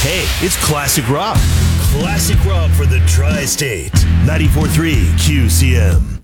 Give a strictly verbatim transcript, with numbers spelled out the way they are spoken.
Hey, it's classic rock. Classic rock for the Tri-State. ninety-four point three Q C M.